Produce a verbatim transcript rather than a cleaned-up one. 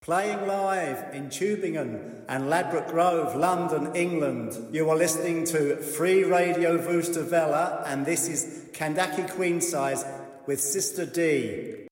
Playing live in Tübingen and Ladbroke Grove, London, England. You are listening to Free Radio Wüste Welle, and this is Kandaki Queen Size with Sister D.